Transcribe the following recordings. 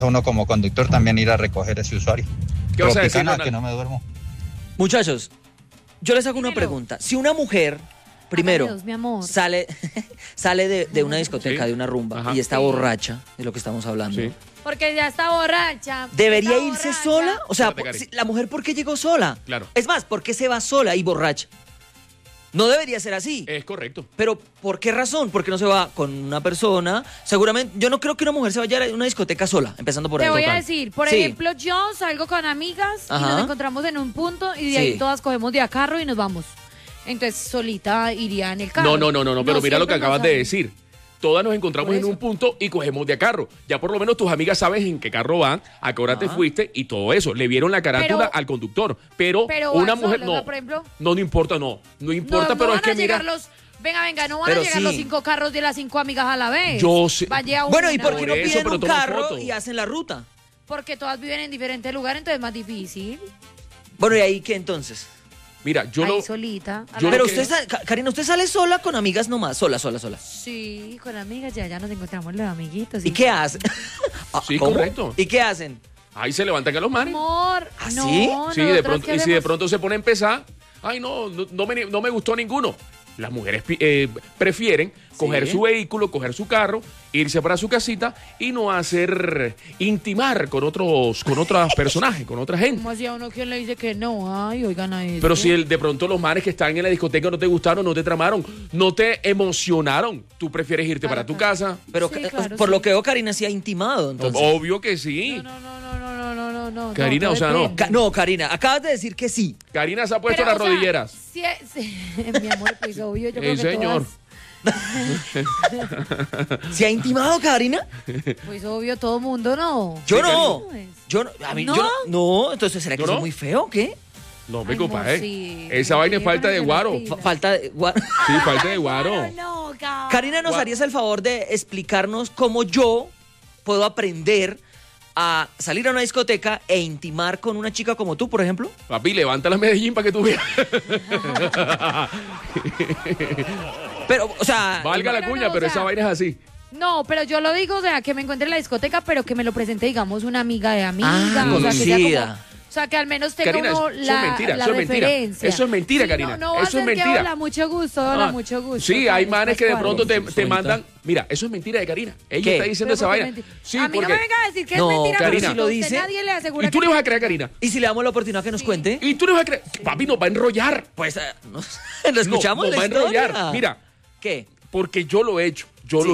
uno como conductor también ir a recoger ese usuario. ¿Qué vas a decir, Tropicana, Ronald? que no me duermo. Muchachos, yo les hago una pregunta. Si una mujer, primero, Dios, mi amor. sale de una discoteca, Sí. de una rumba, Ajá. y está Sí. borracha, de lo que estamos hablando, Sí. Porque ya está borracha. ¿debería está irse borracha. sola? O sea, Espérate, Cari. la mujer, ¿por qué llegó sola? Claro. Es más, ¿por qué se va sola y borracha? No debería ser así. Es correcto. Pero, ¿por qué razón? ¿Por qué no se va con una persona? Seguramente, yo no creo que una mujer se vaya a una discoteca sola, empezando por Te ahí. voy a Total. decir, por Sí. ejemplo, yo salgo con amigas y Ajá. nos encontramos en un punto y de ahí Sí. todas cogemos de a carro y nos vamos. Entonces, solita iría en el carro. No, pero mira lo que siempre acabas nos de sale. decir. Todas nos encontramos Por en eso. un punto y cogemos de a carro. Ya por lo menos tus amigas saben en qué carro van, a qué hora te fuiste y todo eso. Le vieron la carátula Pero- al conductor. Pero pero una van mujer solos, no. ¿no? Por ejemplo. No importa, no importa, no pero van es que a llegar mira. Venga, no van Pero a llegar sí. los 5 carros de las 5 amigas a la vez. Yo sé. Vaya Bueno, ¿y una. por qué no Por eso, piden pero un toman carro foto. y hacen la ruta? Porque todas viven en diferentes lugares, entonces es más difícil. Bueno, ¿y ahí qué entonces? Mira, yo Ahí lo. solita. yo Pero lo que- Karina, ¿usted sale sola con amigas nomás? Sola. Sí, con amigas ya nos encontramos los amiguitos. ¿Y qué hacen? Sí, ¿Cómo? correcto. ¿Y qué hacen? Ahí se levantan a los manes. Amor, ¿Ah, no, sí? Sí, de nosotras, pronto, ¿qué y si de hacemos? pronto se pone a empezar, ay no me gustó ninguno. Las mujeres prefieren coger su vehículo, coger su carro, irse para su casita y no hacer intimar con otros personajes, con otra gente. ¿Cómo hacía uno quien le dice que no? Ay, oigan a eso. Pero si de pronto los manes que están en la discoteca no te gustaron, no te tramaron, no te emocionaron, tú prefieres irte para tu casa. Pero Sí, claro, por sí. lo que veo, Karina sí ha intimado, entonces. Obvio que sí. No. Karina, o sea, no. depende. No, Karina, acabas de decir que sí. Karina se ha puesto Pero, las o sea, rodilleras. sí, mi amor, pues obvio, yo creo que Señor. ¿Se ha intimado, Karina? Pues obvio, todo mundo no. Yo Sí, no. Karina. Yo no. A mí, ¿No? yo no. Entonces, ¿será que ¿No, soy no? muy feo o qué? No, me Ay, compadre. no, sí. Esa vaina es Sí, falta de pónganse guaro. las pilas. Falta de. Sí, falta de guaro. No, Karina, ¿nos harías el favor de explicarnos cómo yo puedo aprender a salir a una discoteca e intimar con una chica como tú, por ejemplo? Papi, levanta la Medellín para que tú veas. Pero, o sea, Valga la No, cuña, o pero sea, esa vaina es así. No, pero yo lo digo, o sea, que me encuentre en la discoteca, pero que me lo presente, digamos, una amiga de amiga. Ah, o sea, que sea conocida. como, o sea, que al menos tenga Karina, uno eso es la, mentira, la eso es mentira. referencia. Eso es mentira, Sí, Karina. No va a Eso es ser que mentira. hola, mucho gusto, mucho gusto. Sí, hay Carlos manes que de Pascual. pronto te Suelta. mandan. Mira, eso es mentira de Karina. Ella ¿Qué? está diciendo Pero esa ¿por qué vaina. mentira? Sí, a mí porque. no me venga a decir que No, es mentira, Karina. porque Si lo usted dice- nadie le asegura ¿Y tú que le vas a creer a Karina? ¿y si le damos la oportunidad que nos cuente? ¿Y tú le vas a creer? Papi, nos va a enrollar. Pues, ¿lo escuchamos? No, nos la va a historia? enrollar. Mira, ¿Qué? porque yo lo he hecho.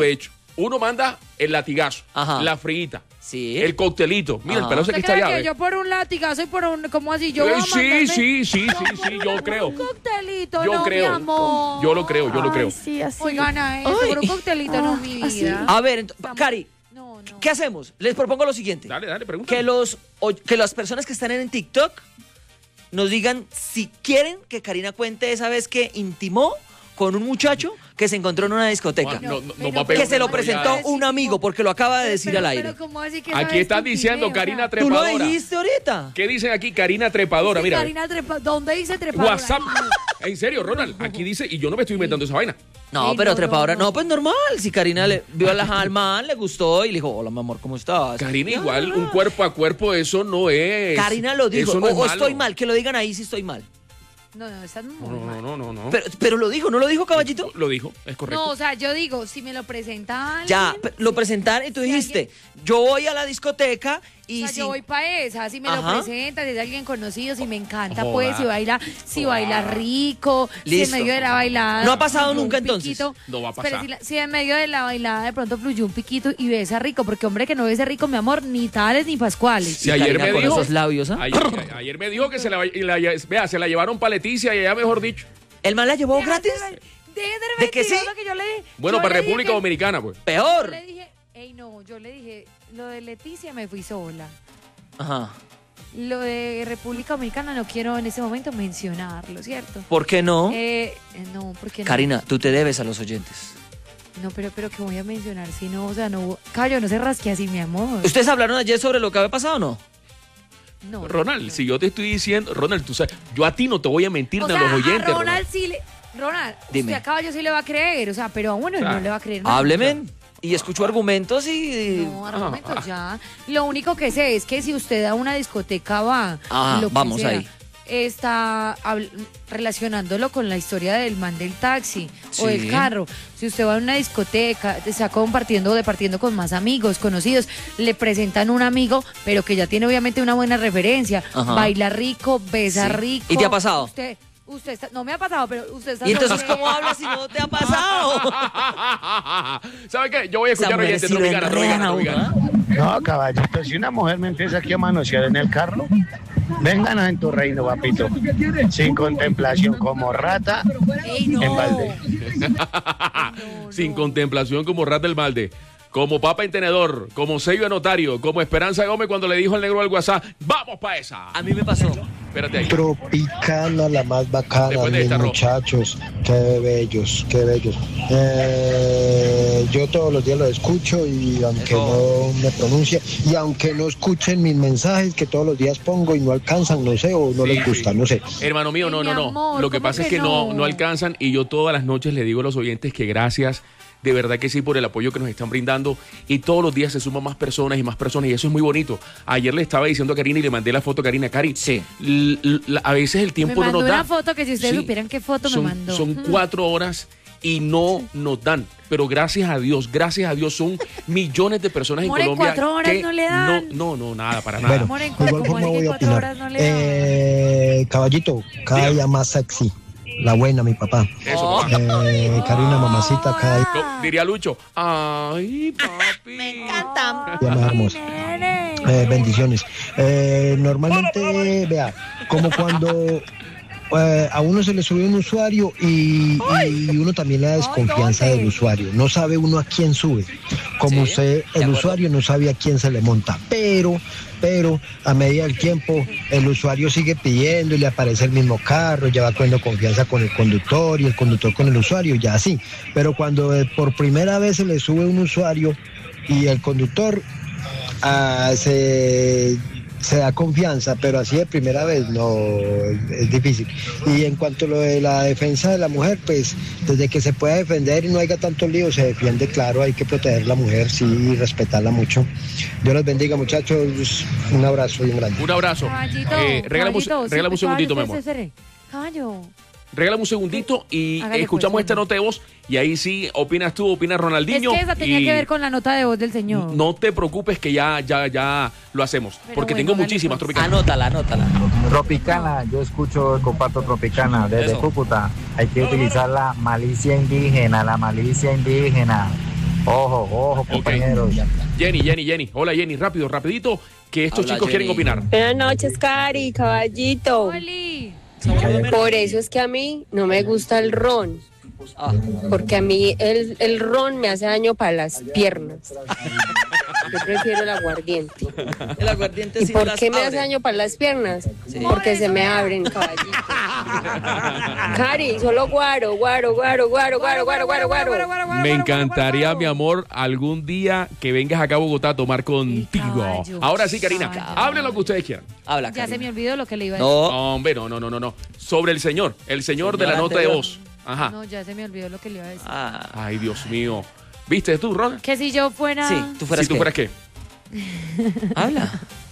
Uno manda el latigazo, Ajá. la friita, Sí. el coctelito. Mira, el Ajá. pedazo que ¿Usted está cree allá. que ¿ve? yo por un latigazo y por un, ¿cómo así? Yo voy a Sí, mandarme- sí, yo creo. Un coctelito, Yo no, creo. mi amor. Yo lo creo. Sí, así. Oigan a eso, Ay. por un coctelito, no, mi así. vida. A ver, Estamos- Cari, No. ¿qué hacemos? Les propongo lo siguiente. Dale, pregunta. Que las personas que están en TikTok nos digan si quieren que Karina cuente esa vez que intimó con un muchacho que se encontró en una discoteca. No, Pero- va a pegar Que se lo una presentó enrollada. un amigo porque lo acaba de decir Pero- al aire. pero ¿cómo así que Aquí sabes están que diciendo intimé? Karina O sea, Tú lo trepadora. dijiste ahorita. ¿Qué dicen aquí? Karina trepadora, sí, mira. Karina ¿dónde dice trepadora? WhatsApp. En serio, Ronald, aquí dice, y yo no me estoy inventando esa vaina. No, Ey, pero no, trepadora. no, No, no. pues normal. Si Karina le vio al man, le gustó y le dijo, hola, mi amor, ¿cómo estás? Karina, Ya, igual, ya. un cuerpo a cuerpo, eso no es. Karina lo dijo. Eso no es o malo. estoy mal, que lo digan ahí si estoy mal. No, estás muy No, mal. no. Pero lo dijo, ¿no lo dijo, caballito? Lo dijo, es correcto. No, o sea, yo digo, si me lo presenta Ya, alguien, lo presentaron y tú Si dijiste, yo voy a la discoteca y o sea, si... yo voy para esa, si me lo Ajá. presenta, si es alguien conocido, si me encanta, Joda. pues, si baila rico, si Listo. en medio de la bailada. ¿No ha pasado fluyó nunca, un entonces? piquito. No va a Pero pasar. si en medio de la bailada de pronto fluyó un piquito y besa rico, porque hombre que no besa rico, mi amor, ni tales ni pascuales. Si ayer Karina me con dijo. esos labios, ¿ah? Ayer me dijo que vea, se la llevaron para Leticia y allá, mejor dicho. ¿El man la llevó gratis? ¿De que sí? Que yo le, Bueno, yo para le dije República que- Dominicana, pues. Yo Peor. le dije, yo le dije, lo de Leticia me fui sola. Ajá. Lo de República Dominicana no quiero en este momento mencionarlo, ¿cierto? ¿Por qué no? No, porque no. Karina, tú te debes a los oyentes. No, pero que voy a mencionar, si no, o sea, no, Cayo, no se rasque así, mi amor. ¿Ustedes hablaron ayer sobre lo que había pasado o no? No, Ronald, si yo te estoy diciendo, Ronald, tú sabes, yo a ti no te voy a mentir o ni sea, a los oyentes. a Ronald sí le... Ronald, Dime. usted a Caballo sí le va a creer, o sea, pero a uno Claro. no le va a creer nada. Hábleme. Y escucho argumentos y... No, argumentos ya. Lo único que sé es que si usted a una discoteca va, lo que vamos sea, ahí. está relacionándolo con la historia del man del taxi Sí. o del carro. Si usted va a una discoteca, está departiendo con más amigos, conocidos, le presentan un amigo, pero que ya tiene obviamente una buena referencia. Ajá. Baila rico, besa Sí. rico. ¿Y te ha pasado? Usted está, no me ha pasado, pero usted está... ¿Y entonces cómo hablas si no te ha pasado? ¿Sabe qué? Yo voy a escuchar Esa mujer oyentes sí lo tropicanas, enredan a tropicanas, uno, tropicanas. No, caballito, si una mujer me empieza aquí a manosear en el carro, vénganos en tu reino, papito. Sin contemplación, como rata Ey, no. en balde. Sin contemplación como rata del balde. Como papa en tenedor, como sello de notario, como Esperanza Gómez cuando le dijo al negro al WhatsApp, ¡vamos pa' esa! A mí me pasó. Espérate ahí. Tropicana, la más bacana, Después de mis esta, Ro. muchachos, qué bellos, qué bellos. Yo todos los días lo escucho y aunque Eso. no me pronuncie y aunque no escuchen mis mensajes que todos los días pongo y no alcanzan, no sé, o no Sí, les gusta, sí. no sé. Hermano mío, no, Ay, no, mi no. amor, Lo que ¿cómo pasa es que que no no? alcanzan y yo todas las noches le digo a los oyentes que gracias, de verdad que sí, por el apoyo que nos están brindando y todos los días se suman más personas y eso es muy bonito. Ayer le estaba diciendo a Karina y le mandé la foto a Karina. Cari, Sí. a veces el Me tiempo no mandó nos da. una foto que si ustedes Sí. supieran qué foto son, me mandó. Son 4 horas y no nos dan. Pero gracias a Dios, son millones de personas en More, Colombia 4 horas que no le dan. No, nada, para nada. Bueno, Amor, en de igual como forma es que voy a 4 opinar. horas no le Caballito, cada día más sexy, la buena, mi papá. Eso, papá. Karina, mamacita, cada día Diría Lucho, ay, papi. Me encanta. más hermosa. Bendiciones. Normalmente, vea, como cuando a uno se le sube un usuario y uno también le da desconfianza ¿dónde? del usuario. No sabe uno a quién sube. Como Sí, usted, de el acuerdo. usuario no sabe a quién se le monta. Pero a medida del tiempo, el usuario sigue pidiendo y le aparece el mismo carro, ya va cogiendo confianza con el conductor y el conductor con el usuario, ya así. Pero cuando por primera vez se le sube un usuario y el conductor se da confianza, pero así de primera vez no, es difícil. Y en cuanto a lo de la defensa de la mujer, pues desde que se pueda defender y no haya tanto lío, se defiende, claro, hay que proteger a la mujer, sí, y respetarla mucho. Dios los bendiga, muchachos, un abrazo y un grande. Un abrazo. Caballito, Regálame un segundito, mi amor. Caballo. Regálame un segundito y Hágale, escuchamos pues, esta nota de voz y ahí sí opinas tú, opina Ronaldinho. Es que esa tenía y que ver con la nota de voz del señor. No te preocupes que ya lo hacemos. Pero Porque bueno, tengo dale, muchísimas pues. tropicanas. Anótala. Tropicana, yo escucho, comparto Tropicana desde Eso. Cúcuta. Hay que utilizar la malicia indígena. Ojo, compañeros. Jenny. Hola Jenny, rapidito, que estos Habla, chicos quieren Jenny. opinar. Buenas noches, Cari, caballito. Oli. Por eso es que a mí no me gusta el ron, porque a mí el ron me hace daño para las piernas. Yo prefiero el aguardiente. El aguardiente ¿Y sí por las qué me abre. hace daño para las piernas? Sí. Porque se me abren, caballito. Cari, solo guaro. Me encantaría, mi amor, algún día que vengas acá a Bogotá a tomar contigo. caballo. Ahora sí, Karina, Caballo. hablen lo que ustedes quieran. Habla, Ya Karina. se me olvidó lo que le iba a decir. No, Hombre, no. Sobre el señor de la Señor nota de anterior. voz. Ajá. No, ya se me olvidó lo que le iba a decir. Ay, Dios mío. ¿Viste tú, Ron? Que si yo fuera... sí, tú fueras Si tú fueras qué. Habla.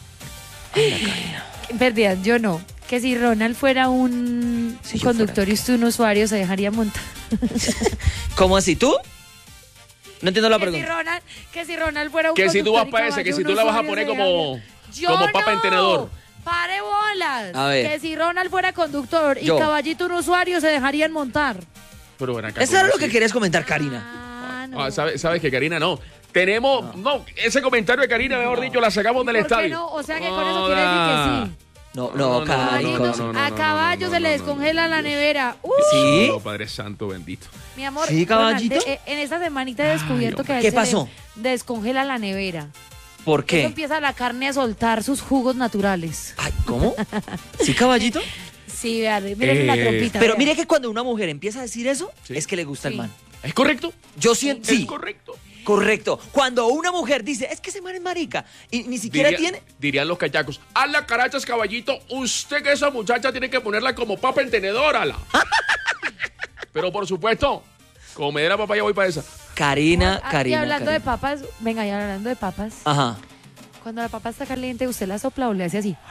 Perdida, yo no. Que si Ronald fuera un Si yo conductor y usted un usuario, se dejaría montar. ¿Cómo así tú? No entiendo la pregunta. Que si Ronald fuera un Que si tú vas conductor y para ese, que caballo, si tú un la vas a usuario, poner se como dejaría- como Yo papa en no. tenedor. ¡Pare bolas! A ver. Que si Ronald fuera conductor y Yo. caballito un usuario, se dejarían montar. Pero ven acá. Eso era ¿cómo lo que así? querías comentar, Karina. Ah, no. ¿Sabes que Karina no? Tenemos, no, ese comentario de Karina, mejor dicho, la sacamos del ¿Por qué estadio. no? O sea que con eso quiere decir que sí. No, Cari. Caballito, a caballo se le descongela la nevera. ¿Sí? No, Padre Santo bendito. Mi amor, ¿Sí, caballito? Ronald, en esta semanita he descubierto que a él ¿Qué se pasó? le descongela la nevera. ¿Por Eso qué? empieza la carne a soltar sus jugos naturales. Ay, ¿cómo? ¿Sí, caballito? Sí, vean, miren la trompita. Pero vean. mire que cuando una mujer empieza a decir eso, Sí. es que le gusta el Sí. man. ¿Es correcto? Yo siento, Es sí, correcto. correcto. Cuando una mujer dice, es que ese man es marica, y ni siquiera tiene... Dirían los cachacos, a la carachas, caballito, usted que esa muchacha tiene que ponerla como papa en tenedor, ala. Pero por supuesto, como me dé la papaya voy para esa. Karina. Y hablando de papas, venga, y hablando de papas. Ajá. Cuando la papa está caliente, ¿usted la sopla o le hace así?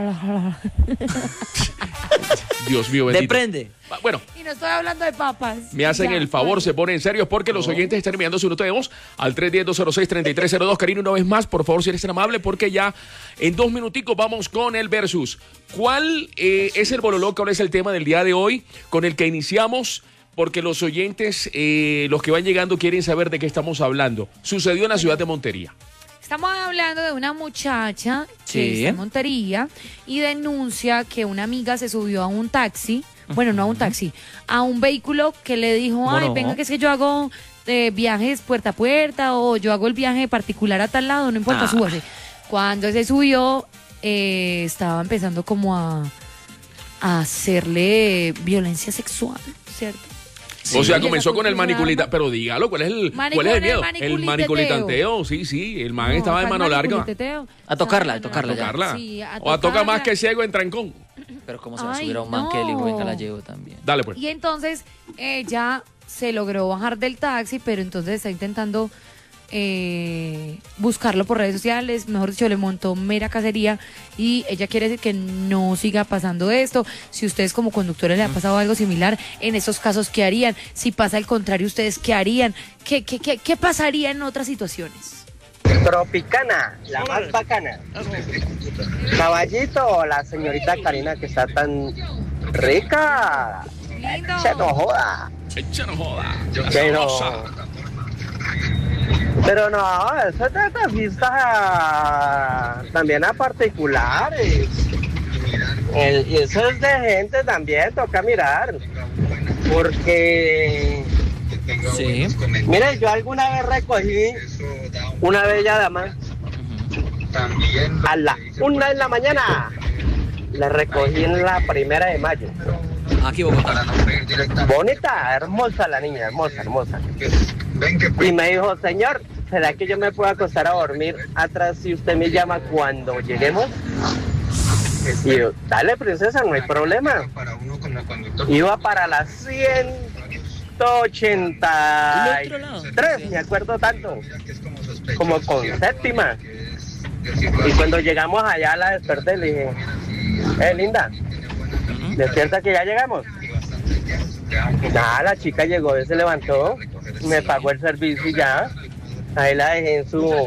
Dios mío, bendito. Depende. Bueno. Y no estoy hablando de papas. Me hacen el favor, se ponen serios porque los oyentes están enviando su nota de voz al 310-206-3302. Karina, una vez más, por favor, si eres tan amable, porque ya en 2 minuticos vamos con el versus. ¿Cuál es el bololó? ¿Cuál es el tema del día de hoy con el que iniciamos? Porque los oyentes, los que van llegando, quieren saber de qué estamos hablando. Sucedió en la ciudad de Montería. Estamos hablando de una muchacha que está en Montería y denuncia que una amiga se subió a un taxi, bueno, no a un taxi, a un vehículo que le dijo, venga, que es que yo hago viajes puerta a puerta o yo hago el viaje particular a tal lado, no importa, súbase. Cuando se subió, estaba empezando como a hacerle violencia sexual, ¿cierto? Sí. O sea, comenzó con el maniculita, pero dígalo, ¿cuál es el miedo? El maniculitanteo, sí, el man estaba de mano larga. A tocarla Sí, o a tocar más que ciego en trancón. Pero cómo se va a subir a un man que le dijo, venga, la llevo también. Dale pues. Y entonces ella se logró bajar del taxi, pero entonces está intentando buscarlo por redes sociales, mejor dicho, le montó mera cacería y ella quiere decir que no siga pasando esto. Si ustedes como conductores le ha pasado algo similar, en esos casos, ¿qué harían? Si pasa el contrario, ¿ustedes qué harían? ¿Qué pasaría en otras situaciones? Tropicana, la más bacana. Caballito, la señorita Karina que está tan rica. Lindo. Se no joda. Pero no, eso es de taxistas también a particulares. Y eso es de gente también, toca mirar. Porque... Sí. Mire, yo alguna vez recogí una bella dama a la 1 de la mañana. La recogí en la 1 de mayo. Aquí Bogotá. Bonita, hermosa la niña, hermosa. Y me dijo, señor, ¿será que yo me puedo acostar a dormir atrás si usted me llama cuando lleguemos? Y yo, dale, princesa, no hay problema. Iba para las 183, me acuerdo tanto, como con 7ª. Y cuando llegamos allá la desperté, le dije, linda, ¿despierta que ya llegamos? Nada, la chica llegó, se levantó, me pagó el servicio y ya. Ahí la dejé en su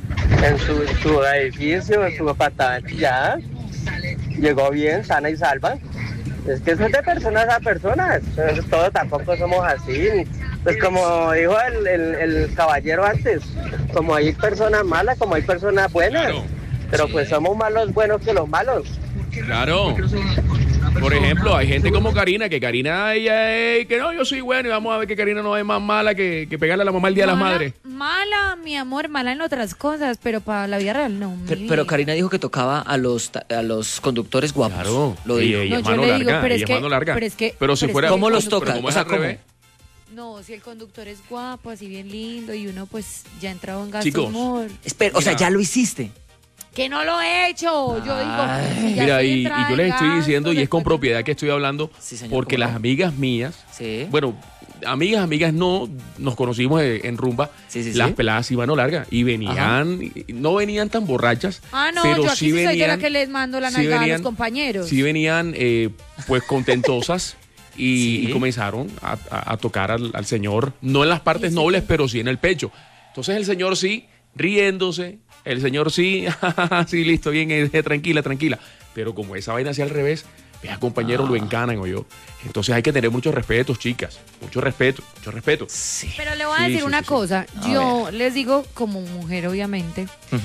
edificio, en su apartamento y ya. Llegó bien, sana y salva. Es que eso es de personas a personas. Todo tampoco somos así. Pues como dijo el caballero antes, como hay personas malas, como hay personas buenas. Claro. Pero pues somos más los buenos que los malos. Claro. Por ejemplo, hay gente como Karina, que Karina, ella que no, yo soy bueno y vamos a ver que Karina no es más mala que pegarle a la mamá el Día de las Madres. Mala, mi amor, mala en otras cosas, pero para la vida real no. Pero Karina dijo que tocaba a los conductores guapos. Claro. Lo digo. Ella es mano larga, Pero si fuera... ¿Cómo los toca? O sea, ¿cómo? No, si el conductor es guapo, así bien lindo, y uno pues ya entrado en gasto Chicos, humor. Espera, o sea, ya lo hiciste. Que no lo he hecho. Yo digo, si ya mira, estoy y yo les estoy diciendo, y es con propiedad que estoy hablando, Sí, señor, porque las amigas mías, bueno, amigas no, nos conocimos en rumba, las peladas iban a larga, y venían, no venían tan borrachas, no, pero yo aquí sí venían, soy de la que les mando la nalgada a los compañeros. Sí venían, pues, contentosas. Y comenzaron a tocar al señor, no en las partes nobles, pero sí en el pecho. Entonces el señor sí, riéndose, el señor sí, sí, listo, bien, tranquila. Pero como esa vaina hacia al revés, vea, compañero, lo encanan, o yo. Entonces hay que tener mucho respeto, chicas. Mucho respeto. Sí. Pero le voy a decir una cosa. Yo les digo, como mujer, obviamente,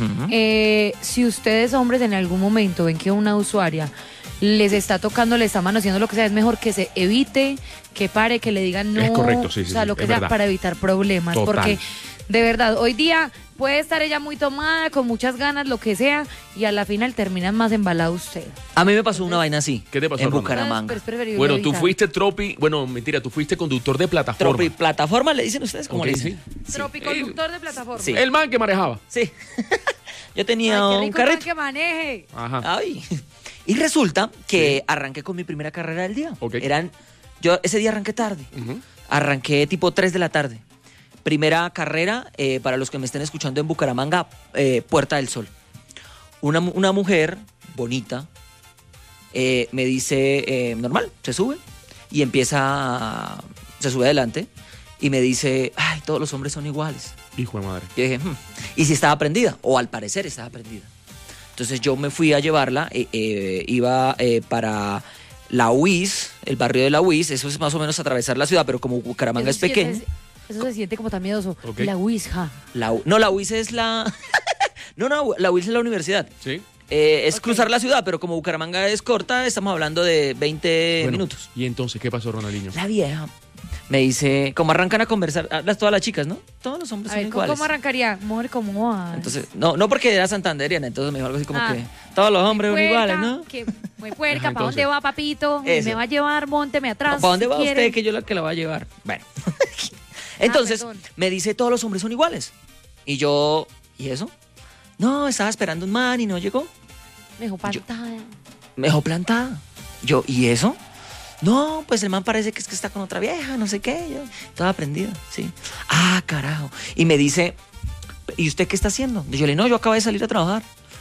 si ustedes, hombres, en algún momento ven que una usuaria les está tocando, le está manoseando, lo que sea, es mejor que se evite, que pare, que le digan no. Es correcto, sí, o sea, lo que sea, verdad. para evitar problemas. Total. Porque, de verdad, hoy día puede estar ella muy tomada, con muchas ganas, lo que sea, y a la final terminan más embalado usted. A mí me pasó una vaina así. ¿Qué te pasó, en Armando? Bucaramanga? Pero es preferible Bueno, tú evitar. fuiste tú fuiste conductor de plataforma. ¿Plataforma le dicen ustedes? ¿Cómo Ok, le dicen? sí. Tropiconductor de plataforma. Sí. El man que manejaba. Sí. Yo tenía Ay, qué un rico carrito. que maneje. Ajá. Ay. Y resulta que arranqué con mi primera carrera del día. Ok. Yo ese día arranqué tarde. Ujú. Arranqué tipo 3 de la tarde. Primera carrera, para los que me estén escuchando en Bucaramanga, Puerta del Sol. Una mujer bonita me dice, normal, se sube y se sube adelante y me dice, ay, todos los hombres son iguales. Hijo de madre. Yo dije, ¿y si estaba prendida? O al parecer estaba prendida. Entonces yo me fui a llevarla, iba para la UIS, el barrio de la UIS, eso es más o menos atravesar la ciudad, pero como Bucaramanga es pequeño. Eso se siente como tan miedoso. Okay. La UIS, ja. No, la UIS es la... la UIS es la universidad. Sí. Es cruzar la ciudad, pero como Bucaramanga es corta, estamos hablando de 20 minutos. ¿Y entonces qué pasó, Ronaldinho? La vieja me dice, ¿cómo arrancan a conversar? Todas las chicas, ¿no? Todos los hombres A son ver, iguales. ¿cómo arrancaría? Amor, ¿cómo vas? Entonces, no porque era santanderiana, entonces me dijo algo así como que todos los hombres son iguales, ¿no? Que muy puerca, Ajá, ¿para dónde va, papito? Eso. ¿Me va a llevar? Mónteme atrás. ¿Para dónde si va quiere. usted que yo la que la va a llevar? Bueno. Entonces, perdón. me dice, todos los hombres son iguales. Y yo, ¿y eso? No, estaba esperando un man y no llegó. Me dejó plantada. Me dejó plantada. Yo, ¿y eso? No, pues el man parece que es que está con otra vieja, no sé qué. Yo, toda prendida, sí. Ah, carajo. Y me dice, ¿y usted qué está haciendo? Y yo le digo, no, yo acabo de salir a trabajar.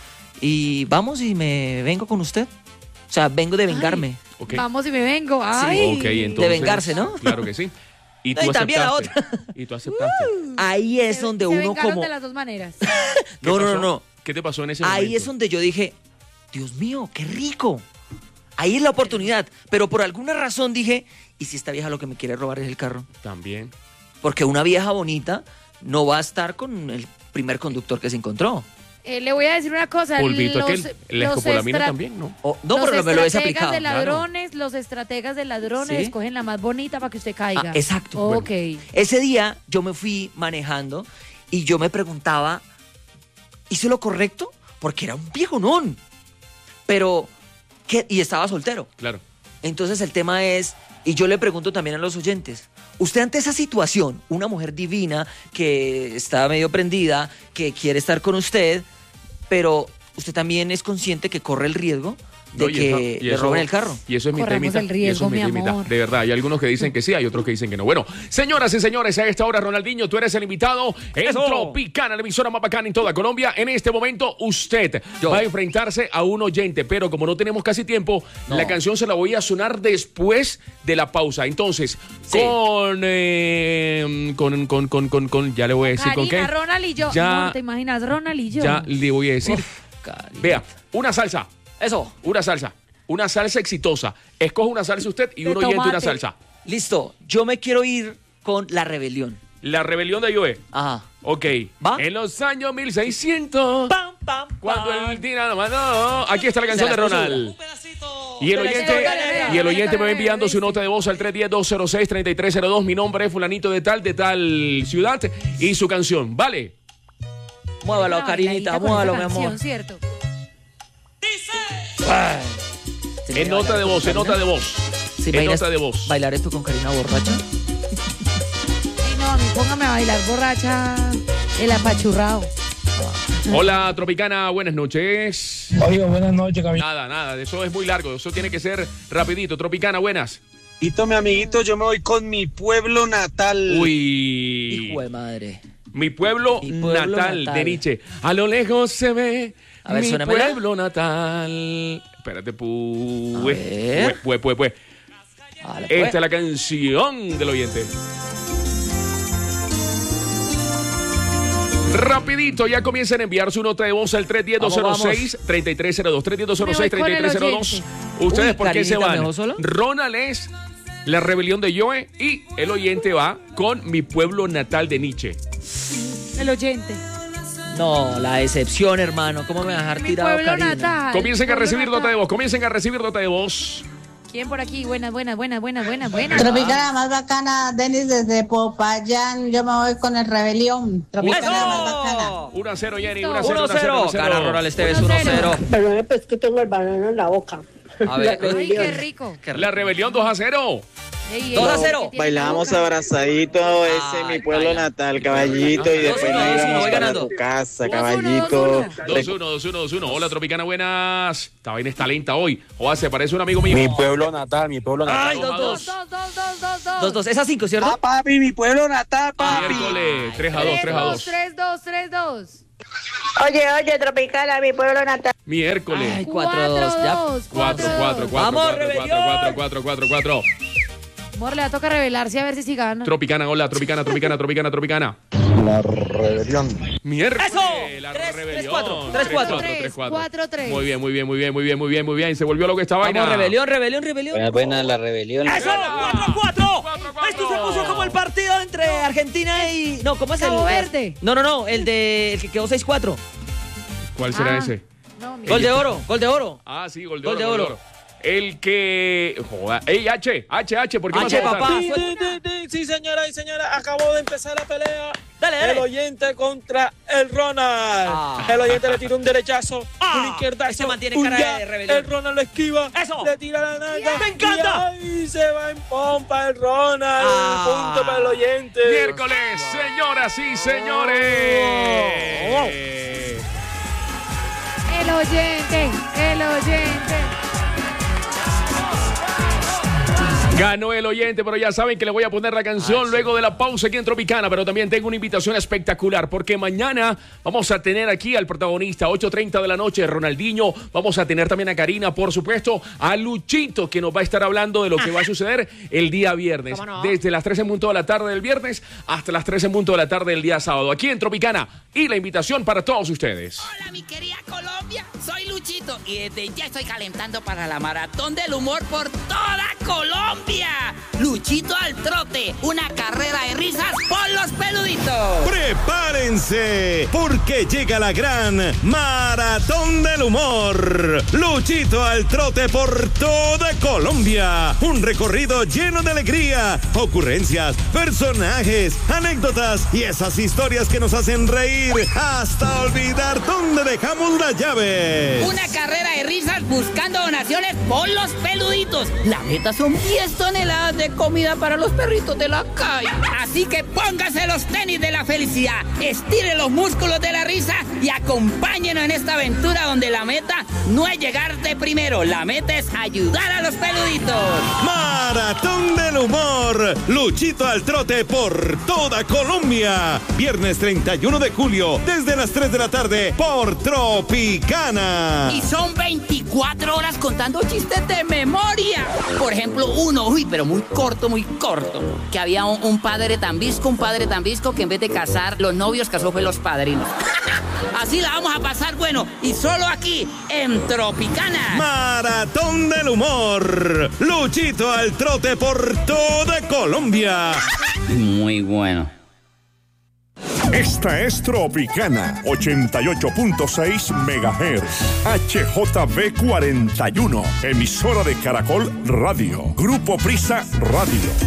Y vamos y me vengo con usted. O sea, vengo de vengarme. Okay. Vamos y me vengo. Ay. Ok, entonces, de vengarse, ¿no? Claro que sí. Y No, tú y también la aceptaste. Y tú aceptaste. Ahí es donde se uno vengaron como... de las dos maneras. ¿Qué pasó? No. ¿Qué te pasó en ese momento? Ahí es donde yo dije, Dios mío, qué rico. Ahí es la oportunidad. Pero por alguna razón dije, ¿y si esta vieja lo que me quiere robar es el carro? También. Porque una vieja bonita no va a estar con el primer conductor que se encontró. Le voy a decir una cosa. Polvito los- aquel. La los escopolamina estra- también, ¿no? No, los pero me lo he estrategas aplicado. de ladrones, los estrategas de ladrones Sí. escogen la más bonita para que usted caiga. Exacto. Ok. Bueno, ese día yo me fui manejando y yo me preguntaba, ¿hice lo correcto? Porque era un viejonón. Pero, ¿qué? Y estaba soltero. Claro. Entonces el tema es, y yo le pregunto también a los oyentes, usted ante esa situación, una mujer divina que está medio prendida, que quiere estar con usted, pero usted también es consciente que corre el riesgo de No, y que eso- le roben el carro. Y eso es mitad y Corremos mitad. el riesgo, Y eso es mitad y mi mitad. amor. De verdad, hay algunos que dicen que sí, hay otros que dicen que no. Bueno, señoras y señores, a esta hora, Ronaldinho, tú eres el invitado en ¡Eso! Tropicana, la emisora más bacana en toda Colombia. En este momento, usted va a enfrentarse a un oyente, pero como no tenemos casi tiempo, No. la canción se la voy a sonar después de la pausa. Entonces, Sí. con, ya le voy a decir con qué. Karina, Ronald y yo. Ya- No, ¿te imaginas? Ronald y yo. Ya le voy a decir. Karina. Vea, una salsa. Eso. Una salsa exitosa. Escoge una salsa usted y De un oyente una tomate. salsa. Listo. Yo me quiero ir con La Rebelión. La rebelión de Joe. Ajá. Ok. ¿Va? En los años 1600. Pam, pam, Cuando pam. el Tina mandó. Aquí está la canción de Se las puso. Ronald. Y el oyente me va enviando su nota de voz al 310-206-3302. Mi nombre es fulanito de tal ciudad. Y su canción. ¿Vale? Muévalo, Una Karinita, bailadita con muévalo, esa mi amor. canción, ¿cierto? En nota de voz, en nota de voz. ¿Se En imaginas nota de voz. bailar esto con Karina borracha? Ay, no, a mí póngame a bailar borracha el apachurrado. Hola, Tropicana, buenas noches. Oiga, buenas noches, Camilo. Nada, eso es muy largo, eso tiene que ser rapidito. Tropicana, buenas. Mi amiguito, yo me voy con mi pueblo natal. Uy. Hijo de madre. Mi pueblo, Mi pueblo natal, natal. de Nietzsche. A lo lejos se ve A ver, mi suénamela. pueblo natal. Espérate, A ver. pues. Vale, Esta pues. es la canción del oyente. Rapidito, ya comiencen a enviar su nota de voz al 310-206-3302. 310-206-3302. ¿Ustedes Uy, por qué se Karinita, ¿me van? dejó solo? Ronald es La Rebelión de Joe y el oyente va con Mi Pueblo Natal de Nietzsche. El oyente. No, la decepción, hermano. ¿Cómo me vas a dejar Mi tirado, pueblo Karina? natal. Comiencen a pueblo recibir natal. nota de voz, comiencen a recibir nota de voz. ¿Quién por aquí? Buenas. Tropicana más bacana, Denis desde Popayán. Yo me voy con el Rebelión. Tropicana más bacana. 1-0, Jenny, Listo. 1-0. 1-0. Gana Ronald Esteves, 1-0. Perdón, pues que tengo el banano en la boca. A ver. Ay, qué rico. La Rebelión 2-0. 2-0. Bailamos abrazadito, ese es mi pueblo natal, caballito, y después nos íbamos para tu casa, caballito. 2-1. Hola, Tropicana, buenas. Esta vaina está lenta hoy. Oa, se parece un amigo mío. Mi pueblo natal. Ay, 2-2. Es a 5, ¿cierto? Ah, papi, mi pueblo natal, papi. Miércoles, 3-2. Oye, Tropicana, mi pueblo natal. Miércoles. Ay, 4-2. 4. Vamos, rebelión. 4. Amor, le va a tocar revelarse a ver si gana. Tropicana, hola, Tropicana. La rebelión. Miércoles. ¡Eso! La 3-4. rebelión. 3-4. 3-4. Muy bien. Se volvió lo que estaba. Vamos, rebelión. Buena la rebelión. ¡Eso! 4-4. Esto se puso como el partido entre Argentina y... No, ¿cómo es el...? Cabo Verde. No, el que quedó 6-4. ¿Cuál será ese? No, Gol de oro. Ah, sí, gol de oro. El que... Joda. Ey, H, ¿por qué H, vas a papá. Sí, señora y señora, acabó de empezar la pelea. Dale. El oyente contra el Ronald. El oyente le tira un derechazo, un izquierdazo. Se mantiene cara de rebelión. El Ronald lo esquiva. Eso. Le tira la nalga. ¡Me encanta! Y ahí se va en pompa el Ronald. Punto para el oyente. Miércoles, señoras y señores. El oyente. Ganó el oyente, pero ya saben que le voy a poner la canción luego de la pausa aquí en Tropicana, pero también tengo una invitación espectacular, porque mañana vamos a tener aquí al protagonista, 8:30 de la noche, Ronaldinho, vamos a tener también a Karina, por supuesto, a Luchito, que nos va a estar hablando de lo que va a suceder el día viernes, desde las 3 en punto de la tarde del viernes hasta las 3 en punto de la tarde del día sábado, aquí en Tropicana, y la invitación para todos ustedes. Hola, mi querida Colombia, soy Luchito, y desde ya estoy calentando para la maratón del humor por toda Colombia. Luchito al trote, una carrera de risas por los peluditos. ¡Prepárense! Porque llega la gran Maratón del Humor. Luchito al trote por toda Colombia. Un recorrido lleno de alegría, ocurrencias, personajes, anécdotas y esas historias que nos hacen reír hasta olvidar dónde dejamos las llaves. Una carrera de risas buscando donaciones por los peluditos. La meta son 10 toneladas de comida para los perritos de la calle. Así que póngase los tenis de la felicidad, estire los músculos de la risa y acompáñenos en esta aventura donde la meta no es llegar de primero, la meta es ayudar a los peluditos. Maratón del Humor. Luchito al trote por toda Colombia. Viernes 31 de julio, desde las 3 de la tarde, por Tropicana. Y son 24 horas contando chistes de memoria. Por ejemplo, uno, pero muy corto, que había un padre tan visco que en vez de casar los novios, casó fue los padrinos. Así la vamos a pasar, bueno, y solo aquí, en Tropicana. Maratón del Humor. Luchito al trote por toda Colombia. Muy bueno. Esta es Tropicana, 88.6 MHz, HJB 41, emisora de Caracol Radio, Grupo Prisa Radio.